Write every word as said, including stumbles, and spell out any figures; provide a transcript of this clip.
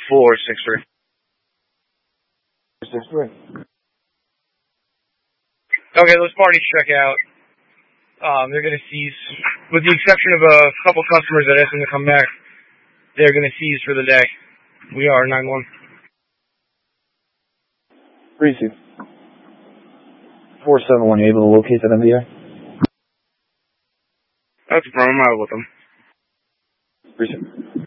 four six three. six three. Okay, those parties check out. Um, they're going to seize, with the exception of a couple customers that asked them to come back, they're going to seize for the day. We are nine one. Receive. four seven one, you able to locate that M D R? That's a problem. I'm out with them. Receive.